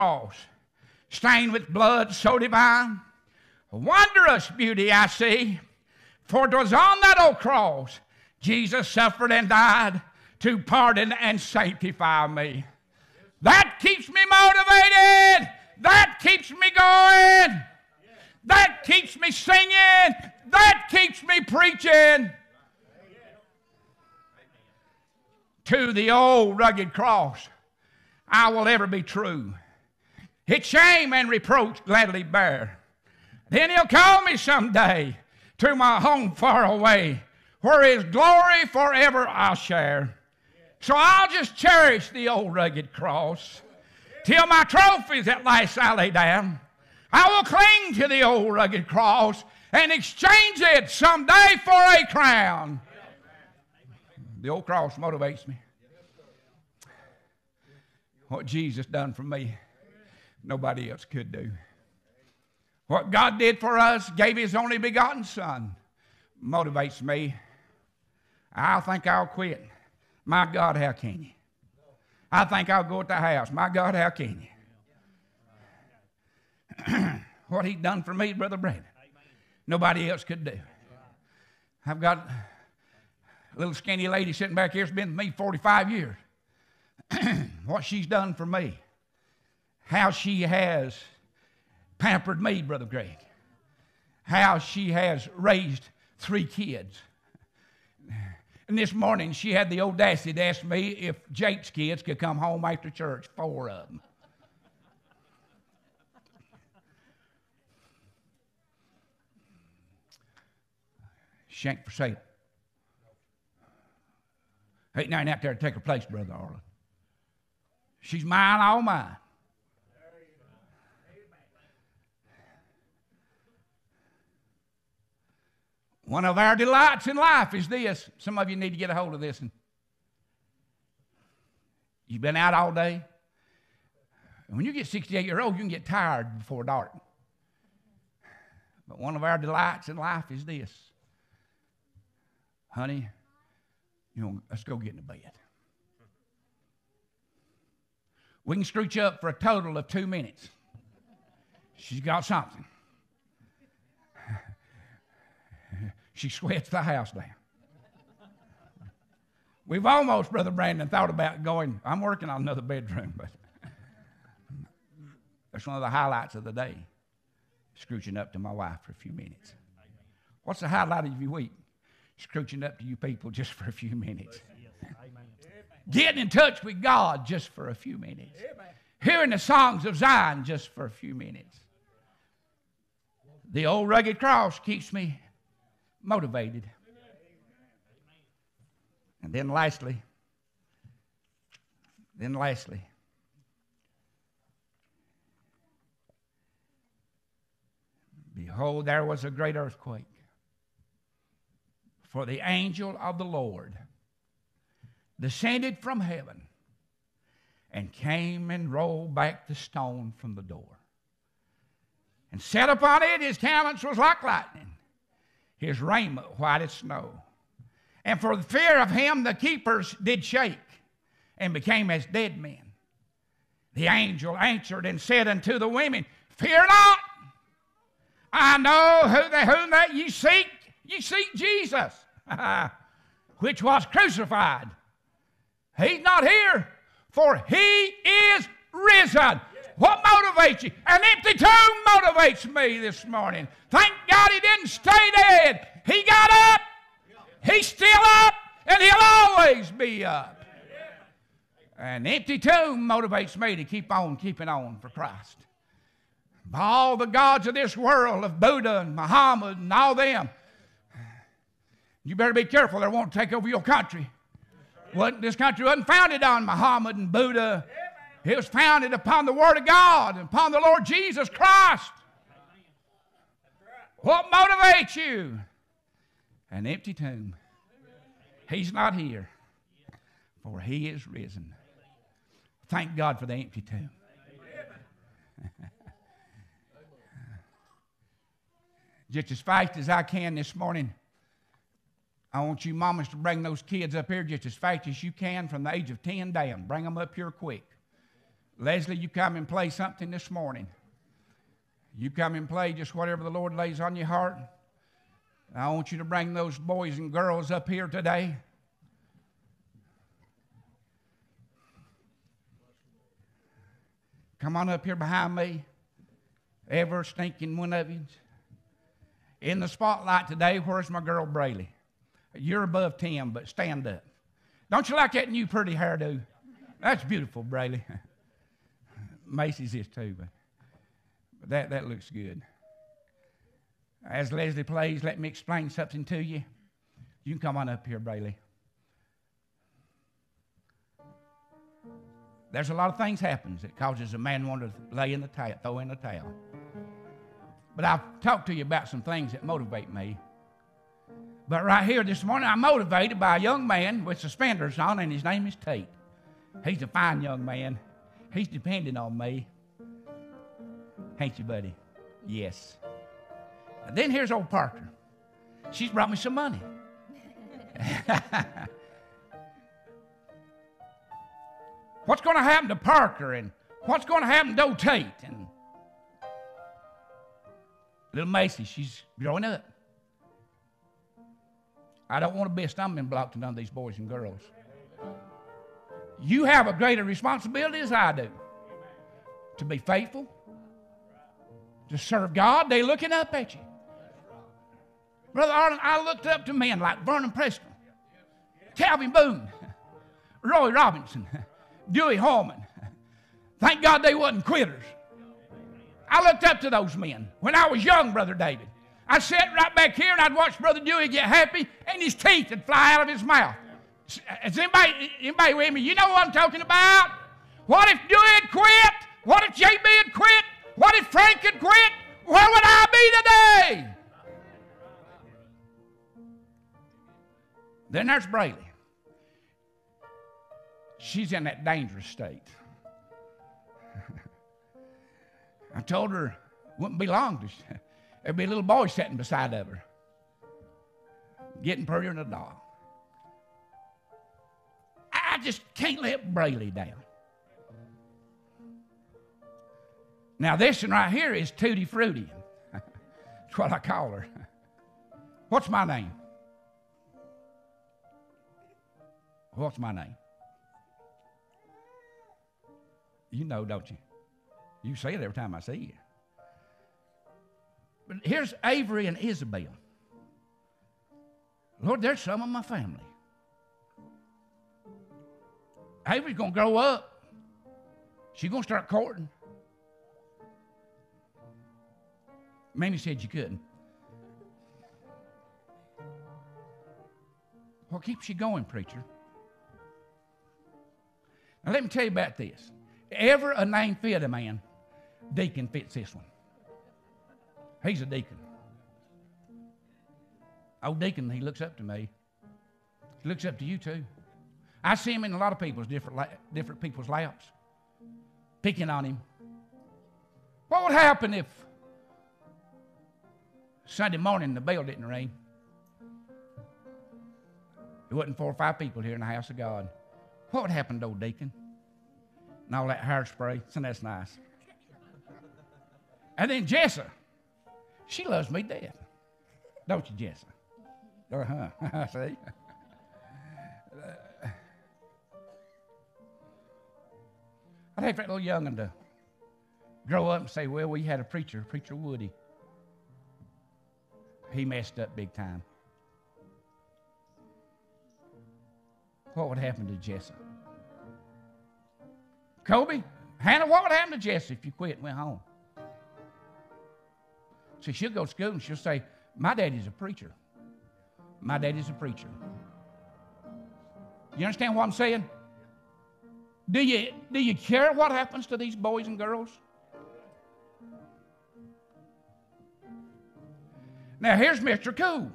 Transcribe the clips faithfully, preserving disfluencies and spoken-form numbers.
cross, stained with blood so divine. Wondrous beauty I see, for 'twas on that old cross Jesus suffered and died to pardon and sanctify me. That keeps me motivated. That keeps me going. That keeps me singing. That keeps me preaching. To the old rugged cross I will ever be true. Its shame and reproach gladly bear. Then he'll call me someday to my home far away, where his glory forever I'll share. So I'll just cherish the old rugged cross till my trophies at last I lay down. I will cling to the old rugged cross and exchange it someday for a crown. The old cross motivates me. What Jesus done for me, nobody else could do. What God did for us, gave his only begotten Son, motivates me. I think I'll quit. My God, how can you? I think I'll go at the house. My God, how can you? What he done for me, Brother Brandon, nobody else could do. I've got a little skinny lady sitting back here. It's been with me forty-five years. What she's done for me, how she has pampered me, Brother Greg, how she has raised three kids. And this morning she had the audacity to ask me if Jake's kids could come home after church, four of them. She ain't for sale. Ain't nothing out there to take her place, Brother Arlen. She's mine, all mine. One of our delights in life is this. Some of you need to get a hold of this. And you've been out all day. And when you get sixty-eight years old, you can get tired before dark. But one of our delights in life is this. Honey, you know, let's go get in the bed. We can scrooch up for a total of two minutes. She's got something. She sweats the house down. We've almost, Brother Brandon, thought about going, I'm working on another bedroom, but that's one of the highlights of the day, scrooching up to my wife for a few minutes. What's the highlight of your week? Scrooching up to you people just for a few minutes. Getting in touch with God just for a few minutes. Hearing the songs of Zion just for a few minutes. The old rugged cross keeps me motivated. And then lastly, then lastly, behold, there was a great earthquake. For the angel of the Lord descended from heaven and came and rolled back the stone from the door. And set upon it his countenance was like lightning, his raiment white as snow. And for the fear of him the keepers did shake, and became as dead men. The angel answered and said unto the women, Fear not, I know who the, whom that ye seek. Ye seek Jesus, which was crucified. He's not here, for he is risen. What motivates you? An empty tomb motivates me this morning. Thank God he didn't stay dead. He got up. He's still up, and he'll always be up. An empty tomb motivates me to keep on keeping on for Christ. All the gods of this world, of Buddha and Muhammad and all them, you better be careful. They won't take over your country. What, this country wasn't founded on Muhammad and Buddha. It was founded upon the Word of God and upon the Lord Jesus Christ. What motivates you? An empty tomb. He's not here, for he is risen. Thank God for the empty tomb. Just as fast as I can this morning, I want you mamas to bring those kids up here just as fast as you can from the age of ten down. Bring them up here quick. Leslie, you come and play something this morning. You come and play just whatever the Lord lays on your heart. I want you to bring those boys and girls up here today. Come on up here behind me. Ever stinking one of you. In the spotlight today, where's my girl Brayley? You're above ten, but stand up. Don't you like that new pretty hairdo? That's beautiful, Brayley. Macy's is too, but, but that, that looks good. As Leslie plays, let me explain something to you. You can come on up here, Brayley. There's a lot of things happens that causes a man want to lay in the towel, throw in the towel. But I've talked to you about some things that motivate me. But right here this morning, I'm motivated by a young man with suspenders on, and his name is Tate. He's a fine young man. He's depending on me. Ain't you, buddy? Yes. And then here's old Parker. She's brought me some money. What's going to happen to Parker, and what's going to happen to old Tate? And little Macy, she's growing up. I don't want to be a stumbling block to none of these boys and girls. You have a greater responsibility as I do. To be faithful. To serve God. They're looking up at you. Brother Arlen, I looked up to men like Vernon Preston, Calvin Boone, Roy Robinson, Dewey Hallman. Thank God they wasn't quitters. I looked up to those men when I was young, Brother David. I'd sit right back here and I'd watch Brother Dewey get happy and his teeth would fly out of his mouth. Is anybody, anybody with me? You know what I'm talking about? What if Dewey had quit? What if J B had quit? What if Frank had quit? Where would I be today? Then there's Brayley. She's in that dangerous state. I told her it wouldn't be long. There'd be a little boy sitting beside of her, getting prettier than a doll. I just can't let Brayley down. Now this one right here is Tutti Frutti. That's what I call her. What's my name? What's my name? You know, don't you? You say it every time I see you. But here's Avery and Isabel. Lord, there's some of my family. Avery's going to grow up. She's going to start courting. Mamie said you couldn't. What keeps you going, preacher? Now let me tell you about this. Ever a name fit a man, Deacon fits this one. He's a deacon. Old Deacon, he looks up to me. He looks up to you too. I see him in a lot of people's different, different people's laps, picking on him. What would happen if Sunday morning the bell didn't ring? There wasn't four or five people here in the house of God. What would happen to old Deacon? And all that hairspray, so that's nice. And then Jessa, she loves me to death. Don't you, Jessa? Uh-huh. See? I'd hate for that little young'un to grow up and say, well, we had a preacher, Preacher Woody. He messed up big time. What would happen to Jessa? Kobe, Hannah, what would happen to Jessa if you quit and went home? See, she'll go to school and she'll say, my daddy's a preacher. My daddy's a preacher. You understand what I'm saying? Do you, do you care what happens to these boys and girls? Now, here's Mister Cool.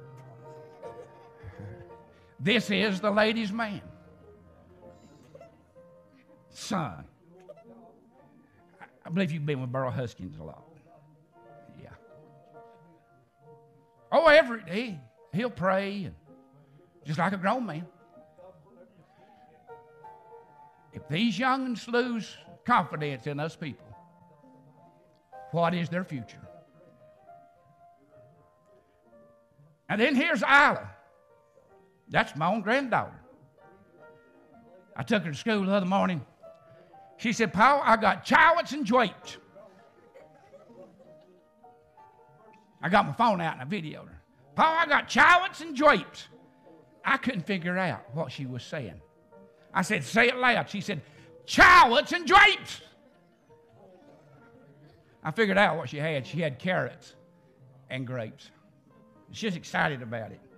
This is the ladies' man. Son. I believe you've been with Burl Huskins a lot. Yeah. Oh, every day he'll pray, and just like a grown man. If these young'uns lose confidence in us people. What is their future? And then here's Isla. That's my own granddaughter. I took her to school the other morning. She said, "Pa, I got chowits and drapes." I got my phone out and I videoed her. "Pa, I got chowits and drapes." I couldn't figure out what she was saying. I said, "Say it loud." She said, "Chowits and drapes." I figured out what she had. She had carrots and grapes. She's excited about it.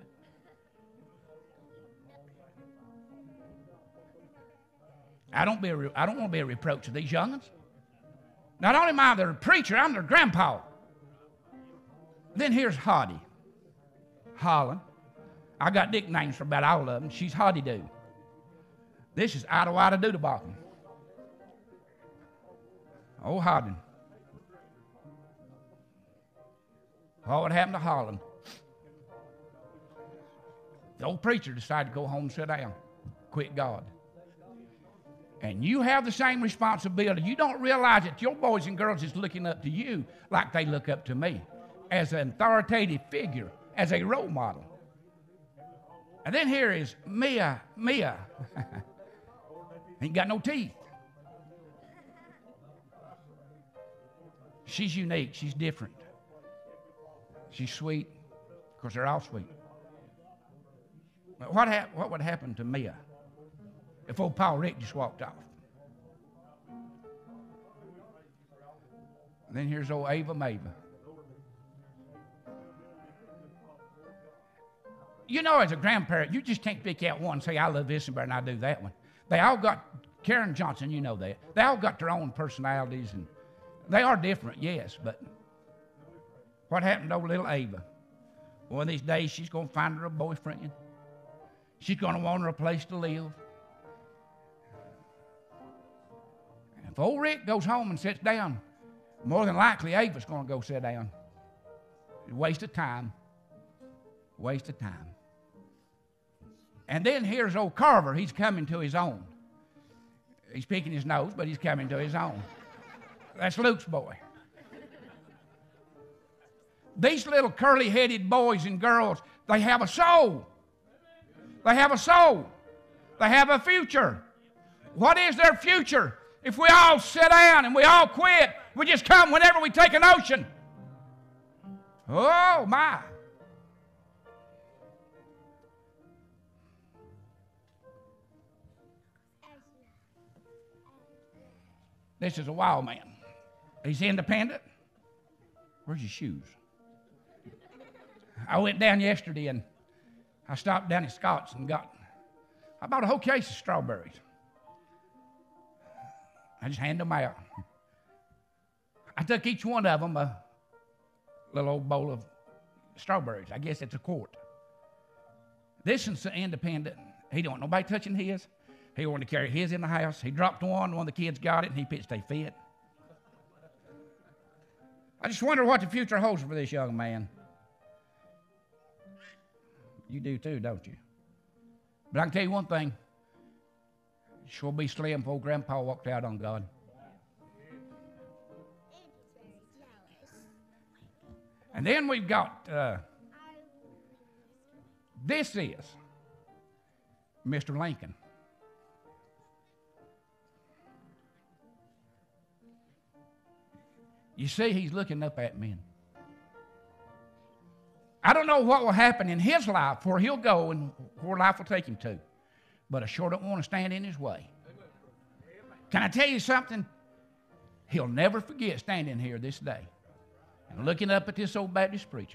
I don't, be a re- I don't want to be a reproach to these young'uns. Not only am I their preacher, I'm their grandpa. Then here's Hoddy. Holland. I got nicknames for about all of them. She's Hoddy Doo. This is Ida Wida Doodlebakken. Oh, Hodden. What would happen to Holland? The old preacher decided to go home and sit down, quit God. And you have the same responsibility. You don't realize that your boys and girls is looking up to you like they look up to me as an authoritative figure, as a role model. And then here is Mia. Mia. Ain't got no teeth. She's unique. She's different. She's sweet. Of course, they're all sweet. But what, hap- what would happen to Mia if old Paul Rick just walked off? And then here's old Ava Mava. You know, as a grandparent, you just can't pick out one and say, "I love this one better than I do that one." They all got, Karen Johnson, you know that. They all got their own personalities, and they are different, yes, but what happened to old little Ava? One of these days, she's going to find her a boyfriend. She's going to want her a place to live. And if old Rick goes home and sits down, more than likely Ava's going to go sit down. It's a waste of time. Waste of time. And then here's old Carver. He's coming to his own. He's picking his nose, but he's coming to his own. That's Luke's boy. These little curly-headed boys and girls, they have a soul. They have a soul. They have a future. What is their future? If we all sit down and we all quit, we just come whenever we take a notion. Oh, my. This is a wild man. He's independent. Where's your shoes? I went down yesterday and I stopped down at Scott's and got, I bought a whole case of strawberries. I just handed them out. I took each one of them a little old bowl of strawberries. I guess it's a quart. This one's independent. He don't want nobody touching his. He wanted to carry his in the house. He dropped one. One of the kids got it, and he pitched a fit. I just wonder what the future holds for this young man. You do too, don't you? But I can tell you one thing. It sure be slim if old Grandpa walked out on God. And then we've got, uh, this is Mister Lincoln. You see, he's looking up at me. I don't know what will happen in his life, where he'll go and where life will take him to. But I sure don't want to stand in his way. Can I tell you something? He'll never forget standing here this day and looking up at this old Baptist preacher.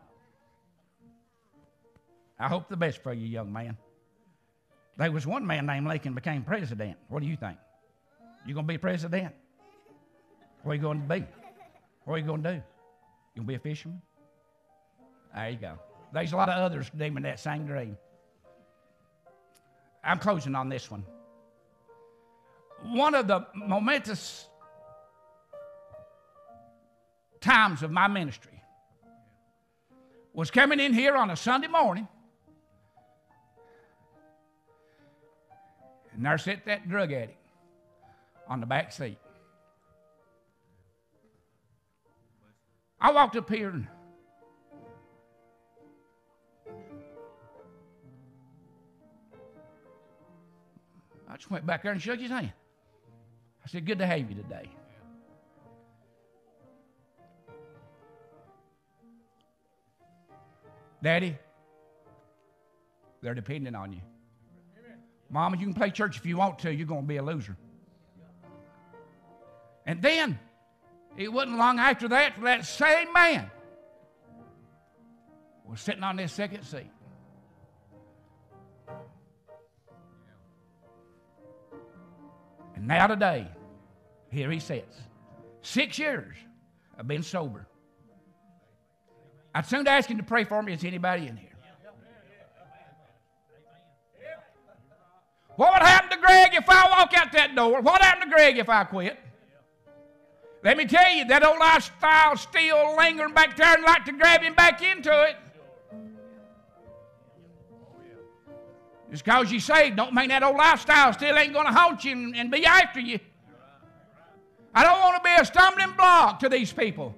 I hope the best for you, young man. There was one man named Lincoln became president. What do you think? You going to be president? What are you going to be? What are you going to do? You going to be a fisherman? There you go. There's a lot of others dreaming that same dream. I'm closing on this one. One of the momentous times of my ministry was coming in here on a Sunday morning, and there sat that drug addict on the back seat. I walked up here and I just went back there and shook his hand. I said, good to have you today. Daddy, they're depending on you. Mama, you can play church if you want to. You're going to be a loser. And then, it wasn't long after that, that same man was sitting on this second seat. And now today, here he sits. Six years I've been sober. I'd soon ask him to pray for me. Is anybody in here? What would happen to Greg if I walk out that door? What happened to Greg if I quit? Let me tell you, that old lifestyle still lingering back there and like to grab him back into it. Just because you're saved don't mean that old lifestyle still ain't going to haunt you and, and be after you. I don't want to be a stumbling block to these people.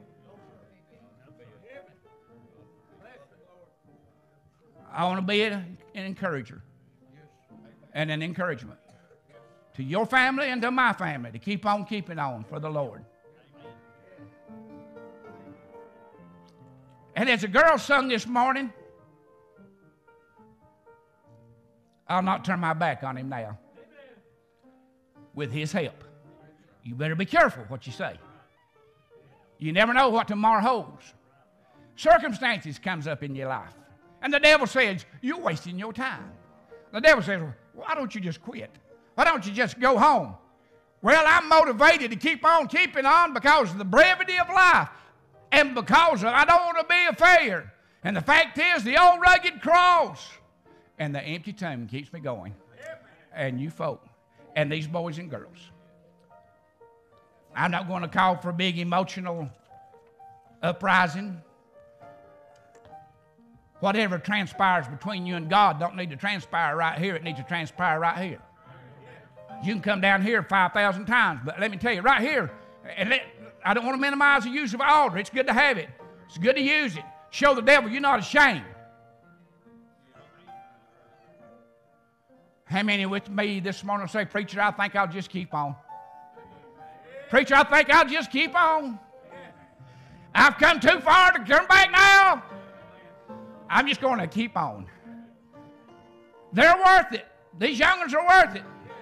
I want to be an encourager and an encouragement to your family and to my family to keep on keeping on for the Lord. And as a girl sung this morning, I'll not turn my back on him now. With his help. You better be careful what you say. You never know what tomorrow holds. Circumstances comes up in your life. And the devil says, you're wasting your time. The devil says, why don't you just quit? Why don't you just go home? Well, I'm motivated to keep on keeping on because of the brevity of life. And because of, I don't want to be a failure. And the fact is, the old rugged cross and the empty tomb keeps me going. And you folk, and these boys and girls. I'm not going to call for a big emotional uprising. Whatever transpires between you and God don't need to transpire right here. It needs to transpire right here. You can come down here five thousand times, but let me tell you, right here, and let, I don't want to minimize the use of an altar. It's good to have it. It's good to use it. Show the devil you're not ashamed. How many with me this morning say, preacher, I think I'll just keep on. Preacher, I think I'll just keep on. I've come too far to turn back now. I'm just going to keep on. They're worth it. These young ones are worth it.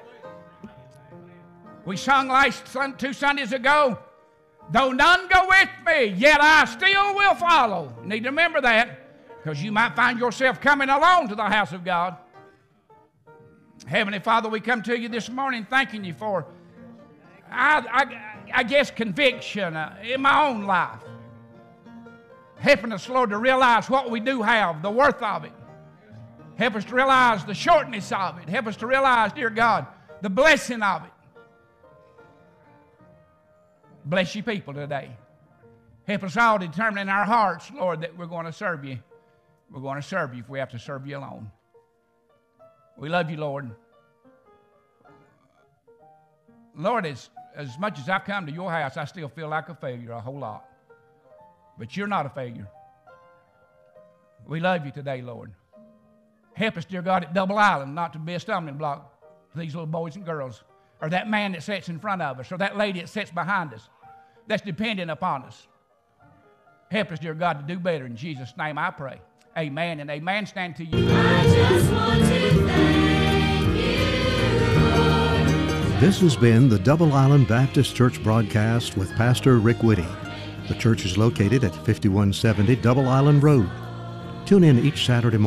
We sung last sun, two Sundays ago, though none go with me, yet I still will follow. You need to remember that, because you might find yourself coming alone to the house of God. Heavenly Father, we come to you this morning thanking you for, I, I, I guess, conviction uh, in my own life. Helping us, Lord, to realize what we do have, the worth of it. Help us to realize the shortness of it. Help us to realize, dear God, the blessing of it. Bless you people today. Help us all to determine in our hearts, Lord, that we're going to serve you. We're going to serve you if we have to serve you alone. We love you, Lord. Lord, as, as much as I've come to your house, I still feel like a failure a whole lot. But you're not a failure. We love you today, Lord. Help us, dear God, at Double Island not to be a stumbling block for these little boys and girls, or that man that sits in front of us, or that lady that sits behind us, that's dependent upon us. Help us, dear God, to do better. In Jesus' name I pray. Amen and amen. Stand to you. I just want to thank you, Lord. This has been the Double Island Baptist Church broadcast with Pastor Rick Whitty. The church is located at fifty-one seventy Double Island Road. Tune in each Saturday morning.